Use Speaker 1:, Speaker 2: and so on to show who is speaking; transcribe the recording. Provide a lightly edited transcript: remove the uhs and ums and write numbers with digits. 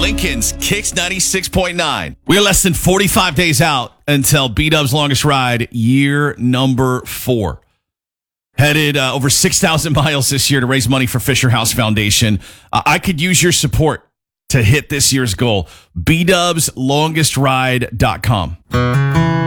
Speaker 1: Lincoln's Kicks 96.9. We are less than 45 days out until B-Dub's longest ride, year number 4. Headed over 6,000 miles this year to raise money for Fisher House Foundation. I could use your support to hit this year's goal. BDubsLongestRide.com.